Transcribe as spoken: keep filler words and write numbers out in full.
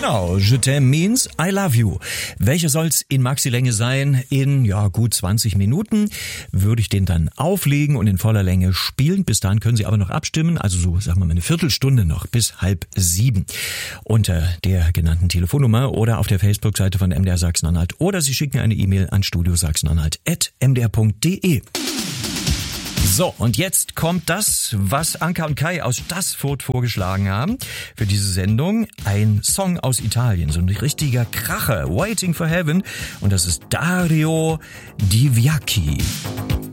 Genau, Je t'aime means I love you. Welche soll's in Maxi-Länge sein? In, ja, gut zwanzig Minuten würde ich den dann auflegen und in voller Länge spielen. Bis dahin können Sie aber noch abstimmen, also so, sagen wir mal, eine Viertelstunde noch, bis halb sieben. Unter der genannten Telefonnummer oder auf der Facebook-Seite von M D R Sachsen-Anhalt. Oder Sie schicken eine E-Mail an studiosachsenanhalt at m d r punkt d e. So, und jetzt kommt das, was Anka und Kai aus Stassfurt vorgeschlagen haben für diese Sendung. Ein Song aus Italien, so ein richtiger Kracher, Waiting for Heaven. Und das ist Dario Di Viacchi.